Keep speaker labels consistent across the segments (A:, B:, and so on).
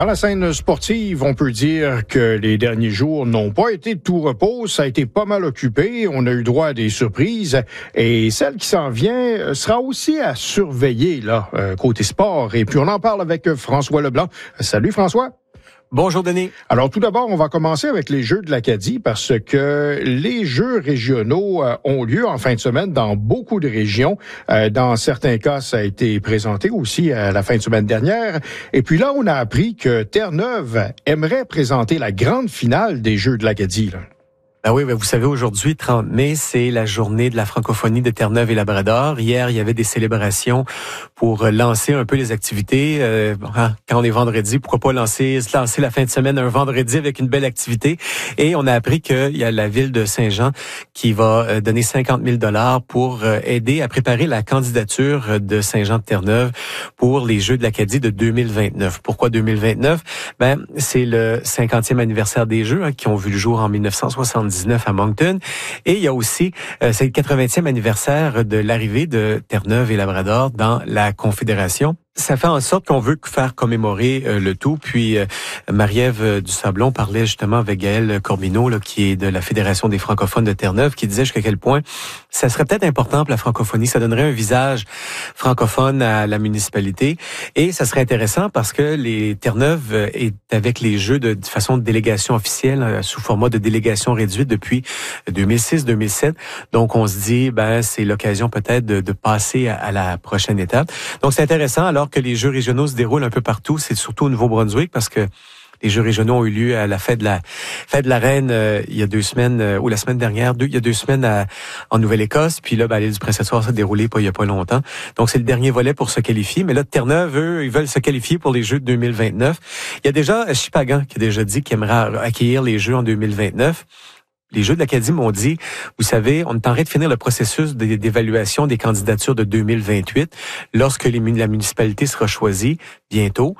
A: Dans la scène sportive, on peut dire que les derniers jours n'ont pas été de tout repos. Ça a été pas mal occupé. On a eu droit à des surprises. Et celle qui s'en vient sera aussi à surveiller, là, côté sport. Et puis, on en parle avec François Leblanc. Salut, François.
B: Bonjour, Denis.
A: Alors, tout d'abord, on va commencer avec les Jeux de l'Acadie parce que les Jeux régionaux ont lieu en fin de semaine dans beaucoup de régions. Dans certains cas, ça a été présenté aussi à la fin de semaine dernière. Et puis là, on a appris que Terre-Neuve aimerait présenter la grande finale des Jeux de l'Acadie, là.
B: Ben oui, vous savez, aujourd'hui, 30 mai, c'est la journée de la francophonie de Terre-Neuve et Labrador. Hier, il y avait des célébrations pour lancer un peu les activités. Quand on est vendredi, pourquoi pas se lancer la fin de semaine un vendredi avec une belle activité. Et on a appris qu'il y a la ville de Saint-Jean qui va donner 50 000 $ pour aider à préparer la candidature de Saint-Jean de Terre-Neuve pour les Jeux de l'Acadie de 2029. Pourquoi 2029? Ben, c'est le 50e anniversaire des Jeux qui ont vu le jour en 1979 à Moncton. Et il y a aussi, c'est le 80e anniversaire de l'arrivée de Terre-Neuve et Labrador dans la Confédération. Ça fait en sorte qu'on veut faire commémorer le tout. Puis Marie-Ève Dusablon parlait justement avec Gaël Corbineau, là, qui est de la Fédération des francophones de Terre-Neuve, qui disait jusqu'à quel point ça serait peut-être important pour la francophonie. Ça donnerait un visage francophone à la municipalité. Et ça serait intéressant parce que les Terre-Neuve est avec les Jeux de façon de délégation officielle, sous format de délégation réduite depuis 2006-2007. Donc on se dit, c'est l'occasion peut-être de passer à la prochaine étape. Donc c'est intéressant. Alors que les Jeux régionaux se déroulent un peu partout, c'est surtout au Nouveau-Brunswick parce que les Jeux régionaux ont eu lieu à la fête de la Reine il y a 2 semaines, ou la semaine dernière, il y a 2 semaines en Nouvelle-Écosse. Puis là, l'île du Prince-Édouard s'est déroulée il y a pas longtemps. Donc, c'est le dernier volet pour se qualifier. Mais là, Terre-Neuve, eux, ils veulent se qualifier pour les Jeux de 2029. Il y a déjà Shippagan qui a déjà dit qu'il aimerait accueillir les Jeux en 2029. Les Jeux de l'Acadie m'ont dit, vous savez, on est en train de finir le processus d'évaluation des candidatures de 2028. Lorsque la municipalité sera choisie bientôt,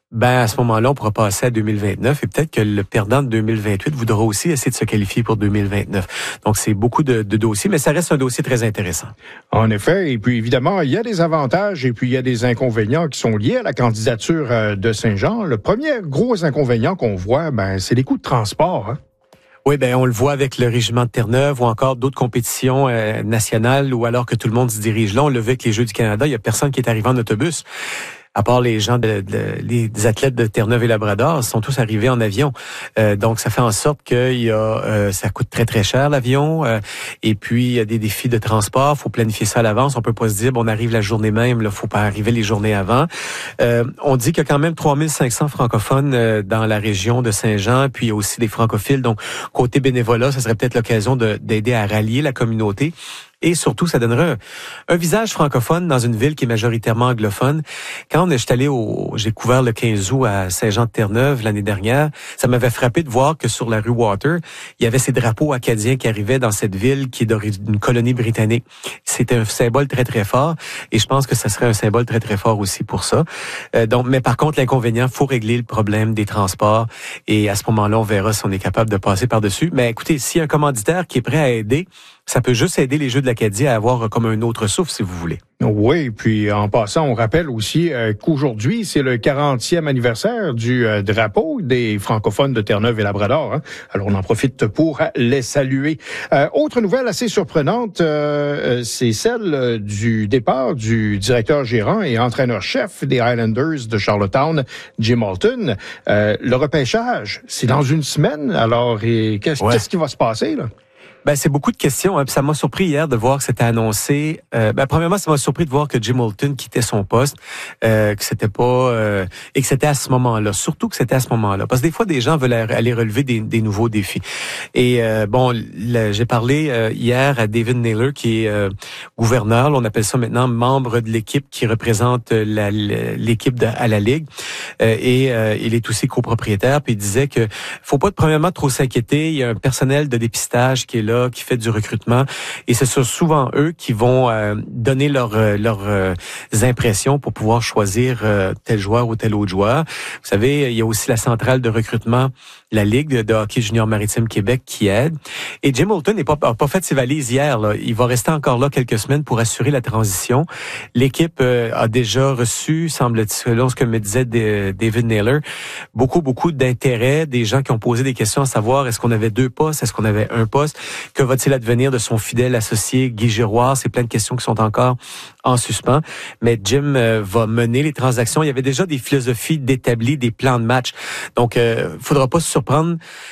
B: à ce moment-là, on pourra passer à 2029 et peut-être que le perdant de 2028 voudra aussi essayer de se qualifier pour 2029. Donc, c'est beaucoup de dossiers, mais ça reste un dossier très intéressant.
A: En effet, et puis évidemment, il y a des avantages et puis il y a des inconvénients qui sont liés à la candidature de Saint-Jean. Le premier gros inconvénient qu'on voit, c'est les coûts de transport, hein?
B: Oui, on le voit avec le régiment de Terre-Neuve ou encore d'autres compétitions nationales ou alors que tout le monde se dirige là. On le voit avec les Jeux du Canada, il y a personne qui est arrivé en autobus. À part les gens les athlètes de Terre-Neuve et Labrador, ils sont tous arrivés en avion. Donc, ça fait en sorte que ça coûte très, très cher, l'avion. Et puis, il y a des défis de transport. Faut planifier ça à l'avance. On peut pas se dire, on arrive la journée même. Là, faut pas arriver les journées avant. On dit qu'il y a quand même 3500 francophones dans la région de Saint-Jean. Puis, il y a aussi des francophiles. Donc, côté bénévolat, ça serait peut-être l'occasion d'aider à rallier la communauté. Et surtout, ça donnerait un visage francophone dans une ville qui est majoritairement anglophone. Quand j'ai couvert le 15 août à Saint-Jean-de-Terre-Neuve l'année dernière, ça m'avait frappé de voir que sur la rue Water, il y avait ces drapeaux acadiens qui arrivaient dans cette ville qui est d'une colonie britannique. C'était un symbole très, très fort et je pense que ça serait un symbole très, très fort aussi pour ça. Mais par contre, l'inconvénient, faut régler le problème des transports et à ce moment-là, on verra si on est capable de passer par-dessus. Mais écoutez, s'il y a un commanditaire qui est prêt à aider, ça peut juste aider les Jeux de l'Acadie à avoir comme un autre souffle, si vous voulez.
A: Oui, puis en passant, on rappelle aussi qu'aujourd'hui, c'est le 40e anniversaire du drapeau des francophones de Terre-Neuve et Labrador. Hein? Alors, on en profite pour les saluer. Autre nouvelle assez surprenante, c'est celle du départ du directeur gérant et entraîneur-chef des Highlanders de Charlottetown, Jim Alton. Le repêchage, c'est dans une semaine. Alors, qu'est-ce qui va se passer, là?
B: C'est beaucoup de questions. Puis ça m'a surpris hier de voir que c'était annoncé. Premièrement, ça m'a surpris de voir que Jim Alton quittait son poste, que c'était pas et que c'était à ce moment-là. Surtout que c'était à ce moment-là, parce que des fois, des gens veulent aller relever des nouveaux défis. Et j'ai parlé hier à David Naylor, qui est gouverneur. Là, on appelle ça maintenant membre de l'équipe qui représente l'équipe à la ligue. Il est aussi copropriétaire. Puis il disait que faut pas premièrement trop s'inquiéter. Il y a un personnel de dépistage qui est là. candidats, qui fait du recrutement. Et ce sont souvent eux qui vont donner leurs impressions pour pouvoir choisir tel joueur ou tel autre joueur. Vous savez, il y a aussi la centrale de recrutement, la Ligue de hockey junior maritime Québec qui aide. Et Jim Moulton n'a pas fait ses valises hier. Là. Il va rester encore là quelques semaines pour assurer la transition. L'équipe a déjà reçu, semble-t-il, selon ce que me disait David Naylor, beaucoup d'intérêt, des gens qui ont posé des questions à savoir est-ce qu'on avait 2 postes, est-ce qu'on avait 1 poste, que va-t-il advenir de son fidèle associé Guy Giroir, c'est plein de questions qui sont encore en suspens. Mais Jim va mener les transactions. Il y avait déjà des philosophies d'établir des plans de match. Donc, faudra pas se surprendre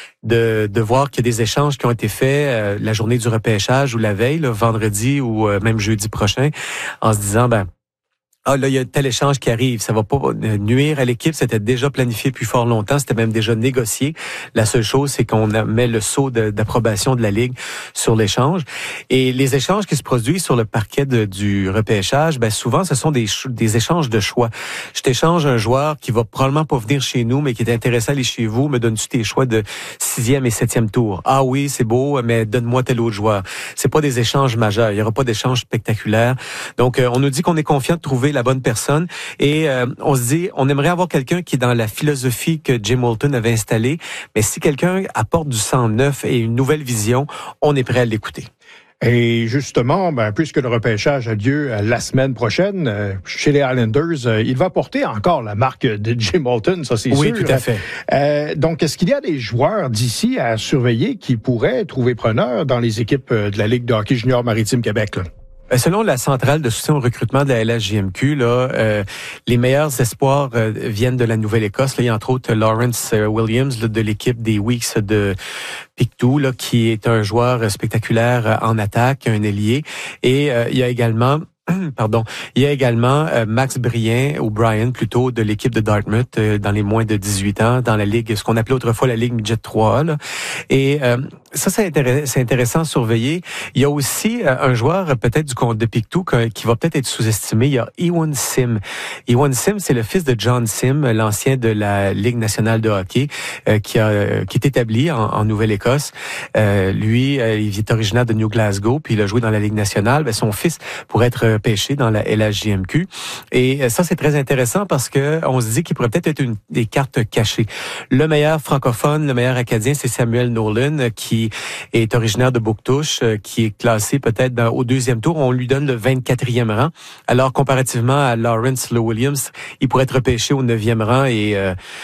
B: de voir qu'il y a des échanges qui ont été faits la journée du repêchage ou la veille, là, vendredi ou même jeudi prochain, en se disant, là, il y a tel échange qui arrive. Ça va pas nuire à l'équipe. C'était déjà planifié depuis fort longtemps. C'était même déjà négocié. La seule chose, c'est qu'on met le sceau d'approbation de la Ligue sur l'échange. Et les échanges qui se produisent sur le parquet du repêchage, souvent, ce sont des échanges de choix. Je t'échange un joueur qui va probablement pas venir chez nous, mais qui est intéressé à aller chez vous. Me donnes-tu tes choix de 6e et 7e tour? Ah oui, c'est beau, mais donne-moi tel autre joueur. C'est pas des échanges majeurs. Il y aura pas d'échanges spectaculaires. Donc, on nous dit qu'on est confiant de trouver la bonne personne et on se dit, on aimerait avoir quelqu'un qui est dans la philosophie que Jim Moulton avait installée, mais si quelqu'un apporte du sang neuf et une nouvelle vision, on est prêt à l'écouter.
A: Et justement, puisque le repêchage a lieu la semaine prochaine chez les Islanders, il va porter encore la marque de Jim Moulton, ça c'est sûr.
B: Oui, tout à fait.
A: Donc, est-ce qu'il y a des joueurs d'ici à surveiller qui pourraient trouver preneur dans les équipes de la Ligue de hockey junior maritime Québec, là?
B: Selon la centrale de soutien au recrutement de la LHJMQ, les meilleurs espoirs viennent de la Nouvelle-Écosse. Là, il y a entre autres Lawrence Williams de l'équipe des Weeks de Pictou, qui est un joueur spectaculaire en attaque, un ailier. Et il y a également Max Brian plutôt, de l'équipe de Dartmouth, dans les moins de 18 ans, dans la Ligue, ce qu'on appelait autrefois la Ligue Midget 3. Là. Et ça, c'est intéressant à surveiller. Il y a aussi un joueur peut-être du compte de Pictou qui va peut-être être sous-estimé. Il y a Ewan Sim. Ewan Sim, c'est le fils de John Sim, l'ancien de la Ligue nationale de hockey, qui est établi en Nouvelle-Écosse. Lui, il est originaire de New Glasgow, puis il a joué dans la Ligue nationale. Son fils pourrait être pêché dans la LHJMQ. Et ça, c'est très intéressant parce que on se dit qu'il pourrait peut-être être des cartes cachées. Le meilleur francophone, le meilleur acadien, c'est Samuel Nolan, qui est originaire de Bouctouche, qui est classé peut-être au 2e tour. On lui donne le 24e rang. Alors, comparativement à Lawrence Williams, il pourrait être pêché au 9e rang et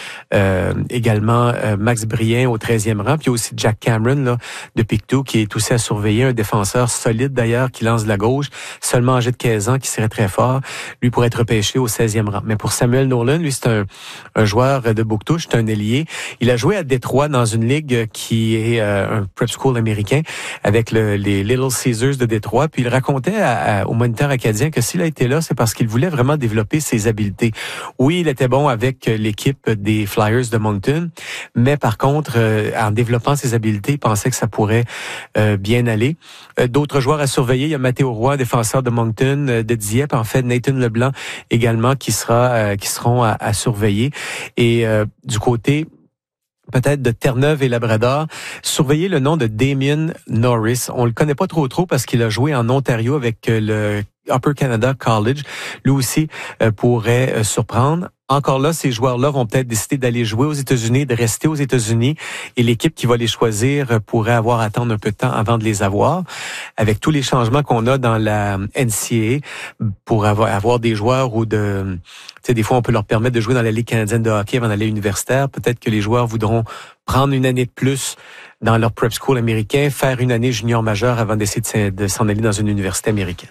B: également Max Brian au 13e rang. Puis il y a aussi Jack Cameron de Pictou, qui est aussi à surveiller, un défenseur solide d'ailleurs, qui lance de la gauche, seulement âgé de 15 ans, qui serait très fort. Lui pourrait être repêché au 16e rang. Mais pour Samuel Nolan, lui, c'est un joueur de Bouctouche, c'est un ailier. Il a joué à Détroit dans une ligue qui est un prep school américain avec les Little Caesars de Détroit. Puis il racontait au Moniteur acadien que s'il a été là, c'est parce qu'il voulait vraiment développer ses habiletés. Oui, il était bon avec l'équipe des Flyers de Moncton, mais par contre, en développant ses habiletés, il pensait que ça pourrait bien aller. D'autres joueurs à surveiller, il y a Mathéo Roy, défenseur de Moncton, de Dieppe, en fait, Nathan Leblanc également qui seront à surveiller. Et du côté peut-être de Terre-Neuve et Labrador, surveillez le nom de Damien Norris. On le connaît pas trop parce qu'il a joué en Ontario avec le Upper Canada College. Lui aussi pourrait surprendre. Encore là, ces joueurs-là vont peut-être décider d'aller jouer aux États-Unis, de rester aux États-Unis, et l'équipe qui va les choisir pourrait avoir à attendre un peu de temps avant de les avoir. Avec tous les changements qu'on a dans la NCAA, pour avoir des joueurs ou de... Tu sais, des fois, on peut leur permettre de jouer dans la Ligue canadienne de hockey avant d'aller universitaire. Peut-être que les joueurs voudront prendre une année de plus dans leur prep school américain, faire une année junior majeure avant d'essayer de s'en aller dans une université américaine.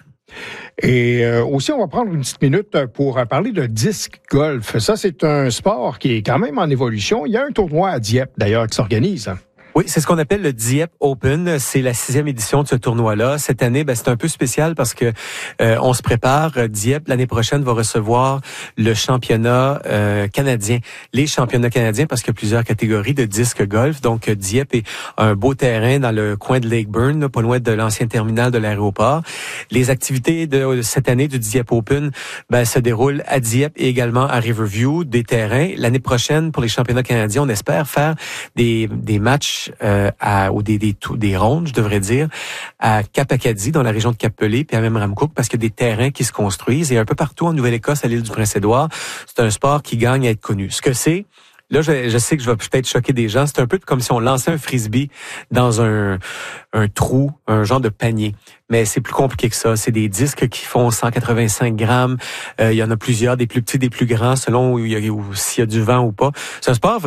A: Et aussi, on va prendre une petite minute pour parler de disc golf. Ça, c'est un sport qui est quand même en évolution. Il y a un tournoi à Dieppe, d'ailleurs, qui s'organise.
B: Oui, c'est ce qu'on appelle le Dieppe Open. C'est la 6e édition de ce tournoi-là. Cette année, c'est un peu spécial parce que on se prépare. Dieppe, l'année prochaine, va recevoir le championnat canadien. Les championnats canadiens, parce qu'il y a plusieurs catégories de disque golf. Donc, Dieppe est un beau terrain dans le coin de Lakeburn, pas loin de l'ancien terminal de l'aéroport. Les activités de cette année du Dieppe Open se déroulent à Dieppe et également à Riverview, des terrains. L'année prochaine, pour les championnats canadiens, on espère faire des matchs matchs ou des rondes, je devrais dire, à Cap-Acadie, dans la région de Cap-Pelé, puis à Memramcook, parce qu'il y a des terrains qui se construisent. Et un peu partout en Nouvelle-Écosse, à l'île du Prince-Édouard, c'est un sport qui gagne à être connu. Ce que c'est, là, je sais que je vais peut-être choquer des gens. C'est un peu comme si on lançait un frisbee dans un trou, un genre de panier. Mais c'est plus compliqué que ça. C'est des disques qui font 185 grammes. Il y en a plusieurs, des plus petits, des plus grands, selon s'il y a du vent ou pas. C'est un sport